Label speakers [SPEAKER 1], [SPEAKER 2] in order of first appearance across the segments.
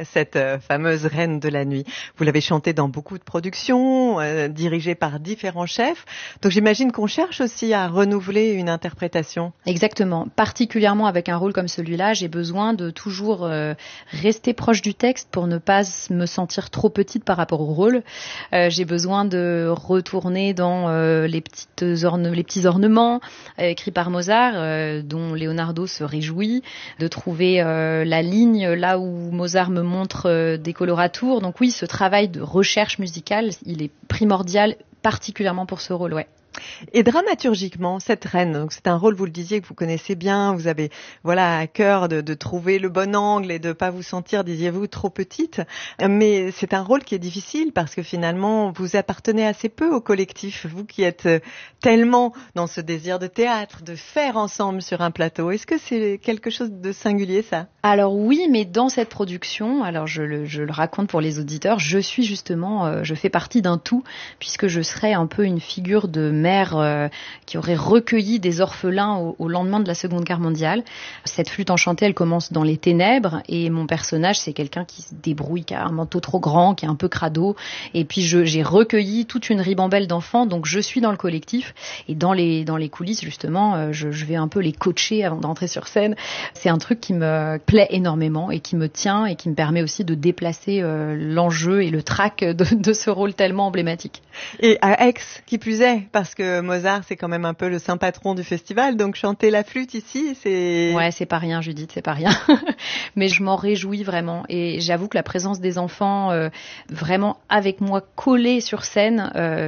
[SPEAKER 1] cette fameuse Reine de la Nuit. Vous l'avez chantée dans beaucoup de productions, dirigée par différents chefs. Donc j'imagine qu'on cherche aussi à renouveler une interprétation.
[SPEAKER 2] Exactement. Particulièrement avec un rôle comme celui-là, j'ai besoin de toujours rester proche du texte pour ne pas me sentir trop petite par rapport au rôle. J'ai besoin de retourner dans les petits ornements écrits par Mozart, dont Leonardo se réjouit, de trouver la ligne là où Mozart me montre des coloratours. Donc oui, ce travail de recherche musicale, il est primordial, particulièrement pour ce rôle, ouais.
[SPEAKER 1] Et dramaturgiquement, cette reine, donc c'est un rôle, vous le disiez, que vous connaissez bien, vous avez à cœur de trouver le bon angle et de pas vous sentir, disiez-vous, trop petite. Mais c'est un rôle qui est difficile parce que finalement, vous appartenez assez peu au collectif, vous qui êtes tellement dans ce désir de théâtre, de faire ensemble sur un plateau. Est-ce que c'est quelque chose de singulier, ça?
[SPEAKER 2] Alors oui, mais dans cette production, alors je le raconte pour les auditeurs, je suis justement, je fais partie d'un tout, puisque je serai un peu une figure de mère qui aurait recueilli des orphelins au lendemain de la Seconde Guerre mondiale. Cette flûte enchantée, elle commence dans les ténèbres et mon personnage, c'est quelqu'un qui se débrouille, qui a un manteau trop grand, qui est un peu crado. Et puis j'ai recueilli toute une ribambelle d'enfants, donc je suis dans le collectif et dans les coulisses justement, je vais un peu les coacher avant d'entrer sur scène. C'est un truc qui me plaît énormément et qui me tient et qui me permet aussi de déplacer l'enjeu et le trac de ce rôle tellement emblématique.
[SPEAKER 1] Et à Aix, qui plus est, parce que Mozart, c'est quand même un peu le saint patron du festival, donc chanter la flûte ici, c'est...
[SPEAKER 2] Ouais, c'est pas rien, Judith, c'est pas rien. Mais je m'en réjouis vraiment. Et j'avoue que la présence des enfants, vraiment avec moi, collés sur scène,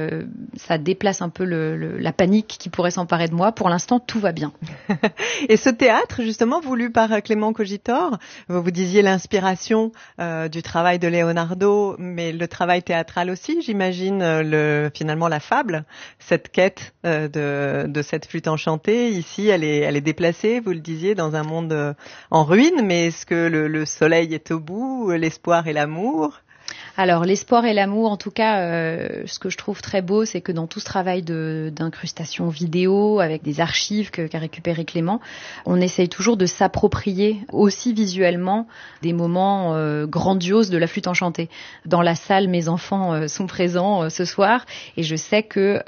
[SPEAKER 2] ça déplace un peu la panique qui pourrait s'emparer de moi. Pour l'instant, tout va bien.
[SPEAKER 1] Et ce théâtre, justement, voulu par Clément Cogitor, vous disiez l'inspiration du travail de Leonardo, mais le travail théâtral aussi, j'imagine, finalement la fable, cette quête de cette flûte enchantée. Ici, elle est déplacée, vous le disiez, dans un monde en ruine, mais est-ce que le soleil est au bout, l'espoir et l'amour?
[SPEAKER 2] Alors, l'espoir et l'amour, en tout cas, ce que je trouve très beau, c'est que dans tout ce travail d'incrustation vidéo, avec des archives qu'a récupéré Clément, on essaye toujours de s'approprier aussi visuellement des moments grandioses de la flûte enchantée. Dans la salle, mes enfants sont présents ce soir et je sais que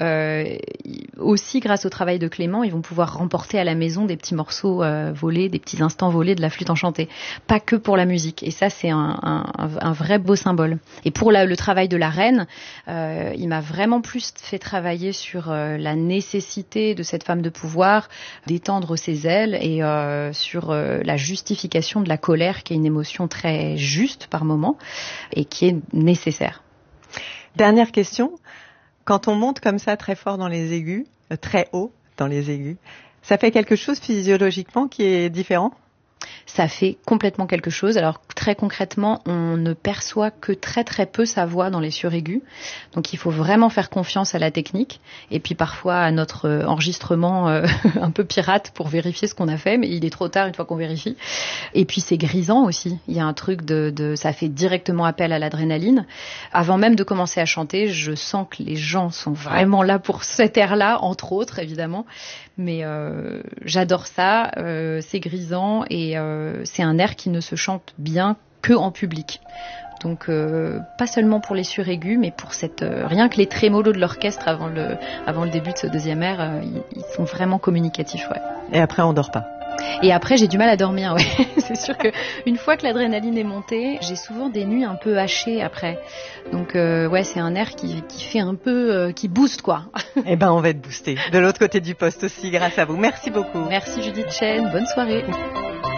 [SPEAKER 2] aussi grâce au travail de Clément, ils vont pouvoir remporter à la maison des petits morceaux volés, des petits instants volés de la flûte enchantée. Pas que pour la musique. Et ça, c'est un vrai beau symbole. Et pour le travail de la reine, il m'a vraiment plus fait travailler sur la nécessité de cette femme de pouvoir d'étendre ses ailes et sur la justification de la colère, qui est une émotion très juste par moment et qui est nécessaire.
[SPEAKER 1] Dernière question, quand on monte comme ça très fort dans les aigus, très haut dans les aigus, ça fait quelque chose physiologiquement qui est différent ?
[SPEAKER 2] Ça fait complètement quelque chose. Alors très concrètement, on ne perçoit que très très peu sa voix dans les suraigus. Donc il faut vraiment faire confiance à la technique et puis parfois à notre enregistrement un peu pirate pour vérifier ce qu'on a fait, mais il est trop tard une fois qu'on vérifie. Et puis c'est grisant aussi. Il y a un truc ça fait directement appel à l'adrénaline. Avant même de commencer à chanter, je sens que les gens sont vraiment là pour cet air-là, entre autres évidemment. Mais j'adore ça, c'est grisant et c'est un air qui ne se chante bien que en public. Donc pas seulement pour les suraigus, mais pour rien que les trémolos de l'orchestre avant le début de ce deuxième air, ils sont vraiment communicatifs. Ouais.
[SPEAKER 1] Et après on dort pas.
[SPEAKER 2] Et après, j'ai du mal à dormir, ouais. C'est sûr que une fois que l'adrénaline est montée, j'ai souvent des nuits un peu hachées après. Donc, ouais, c'est un air qui fait un peu, qui booste, quoi.
[SPEAKER 1] Eh ben, on va être boosté. De l'autre côté du poste aussi, grâce à vous. Merci beaucoup.
[SPEAKER 2] Merci Judith Chen. Bonne soirée.